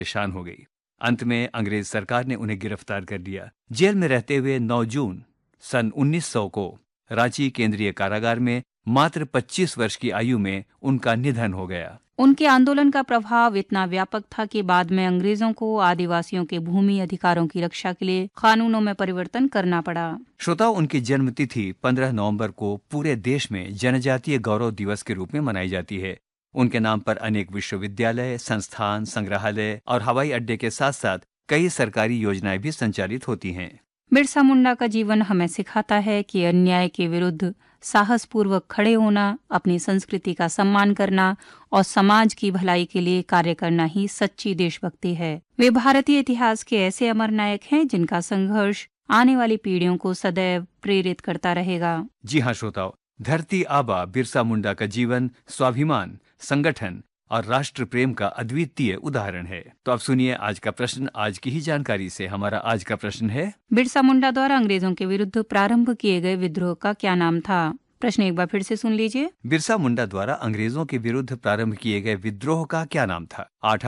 परेशान हो गई। अंत में अंग्रेज सरकार ने उन्हें गिरफ्तार कर लिया। जेल में रहते हुए 9 जून सन 1900 को रांची केंद्रीय कारागार में मात्र 25 वर्ष की आयु में उनका निधन हो गया। उनके आंदोलन का प्रभाव इतना व्यापक था कि बाद में अंग्रेजों को आदिवासियों के भूमि अधिकारों की रक्षा के लिए कानूनों में परिवर्तन करना पड़ा। श्रोताओ, उनकी जन्मतिथि 15 नवंबर को पूरे देश में जनजातीय गौरव दिवस के रूप में मनाई जाती है। उनके नाम पर अनेक विश्वविद्यालय, संस्थान, संग्रहालय और हवाई अड्डे के साथ साथ कई सरकारी योजनाएं भी संचालित होती हैं। बिरसा मुंडा का जीवन हमें सिखाता है कि अन्याय के विरुद्ध साहसपूर्वक खड़े होना, अपनी संस्कृति का सम्मान करना और समाज की भलाई के लिए कार्य करना ही सच्ची देशभक्ति है। वे भारतीय इतिहास के ऐसे अमर नायक हैं जिनका संघर्ष आने वाली पीढ़ियों को सदैव प्रेरित करता रहेगा। जी हाँ श्रोताओ, धरती आबा बिरसा मुंडा का जीवन स्वाभिमान, संगठन और राष्ट्र प्रेम का अद्वितीय उदाहरण है। तो अब सुनिए आज का प्रश्न आज की ही जानकारी से। हमारा आज का प्रश्न है, बिरसा मुंडा द्वारा अंग्रेजों के विरुद्ध प्रारंभ किए गए विद्रोह का क्या नाम था? प्रश्न एक बार फिर से सुन लीजिए। बिरसा मुंडा द्वारा अंग्रेजों के विरुद्ध प्रारंभ किए गए विद्रोह का क्या नाम था?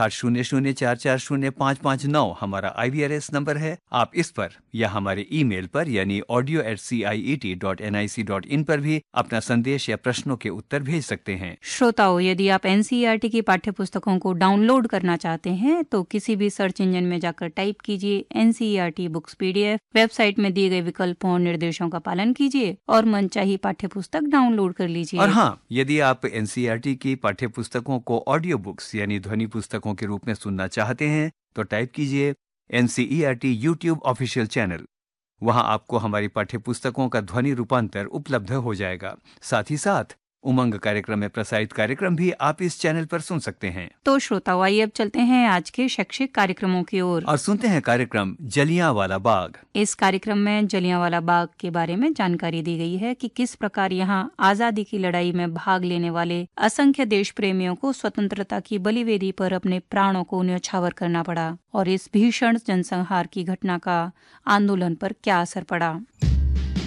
8800440559 हमारा IVRS नंबर है। आप इस पर या हमारे ईमेल पर यानी audio@ciet.nic.in पर भी अपना संदेश या प्रश्नों के उत्तर भेज सकते हैं। श्रोताओ, यदि आप NCERT की पाठ्य पुस्तकों को डाउनलोड करना चाहते हैं तो किसी भी सर्च इंजन में जाकर टाइप कीजिए NCERT बुक्स PDF। वेबसाइट में दिए गए विकल्पों और निर्देशों का पालन कीजिए और मनचाही पाठ्य पुस्तक डाउनलोड कर लीजिए। और हाँ, यदि आप NCERT की पाठ्य पुस्तकों को ऑडियो बुक्स यानी ध्वनि पुस्तकों के रूप में सुनना चाहते हैं तो टाइप कीजिए NCERT YouTube ऑफिशियल चैनल। वहां आपको हमारी पाठ्य पुस्तकों का ध्वनि रूपांतर उपलब्ध हो जाएगा। साथ ही साथ उमंग कार्यक्रम में प्रसारित कार्यक्रम भी आप इस चैनल पर सुन सकते हैं। तो श्रोताओ, आइए अब चलते हैं आज के शैक्षिक कार्यक्रमों की ओर और सुनते हैं कार्यक्रम जलियांवाला बाग। इस कार्यक्रम में जलियांवाला बाग के बारे में जानकारी दी गई है कि किस प्रकार यहाँ आजादी की लड़ाई में भाग लेने वाले असंख्य देश प्रेमियों को स्वतंत्रता की बलिवेदी पर अपने प्राणों को न्यौछावर करना पड़ा और इस भीषण जनसंहार की घटना का आंदोलन पर क्या असर पड़ा।